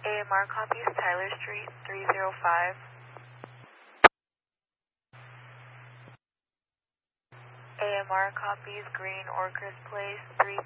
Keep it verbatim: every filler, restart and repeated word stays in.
A M R copies Tyler Street, three oh five. A M R copies Green Orchard Place, three